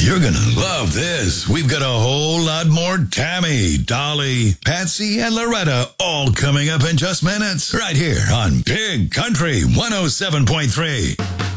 You're going to love this. We've got a whole lot more Tammy, Dolly, Patsy, and Loretta all coming up in just minutes right here on Big Country 107.3.